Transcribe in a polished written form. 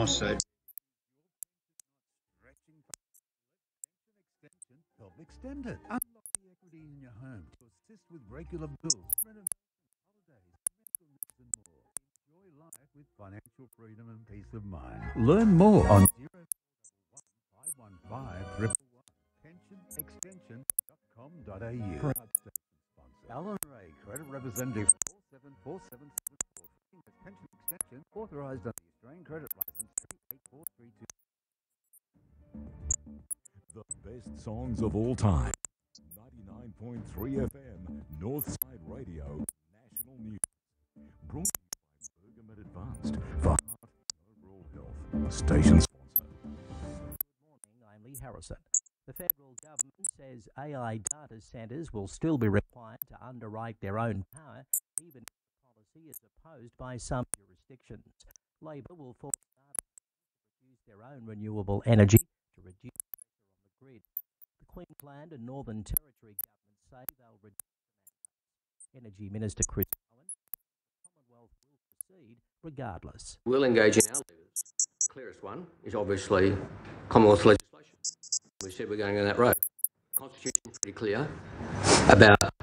also Help extend it. Unlock the equity in your home to assist with regular bills, renovation, holidays, medical needs and more. Enjoy life with financial freedom and peace of mind. Learn more on 0411 515 pensionextension.com.au. Proud station sponsor. Alan Ray, credit representative 474774. Pension extension authorised under the Australian Credit Licence 38432. The best songs of all time. 99.3 FM, Northside Radio, National News. Brought to you by Bergamet Advanced for heart and overall health. Station sponsor. Good morning, I'm Lee Harrison. The federal government says AI data centres will still be required to underwrite their own power, even if the policy is opposed by some jurisdictions. Labor will force data centres to produce their own renewable energy to reduce pressure on the grid. The Queensland and Northern Territory governments say they'll reduce the mandates. Energy Minister Chris Owen says the Commonwealth will proceed regardless. We'll engage in our levers. The clearest one is obviously Commonwealth legislation. We said we're going down that road. The Constitution is pretty clear about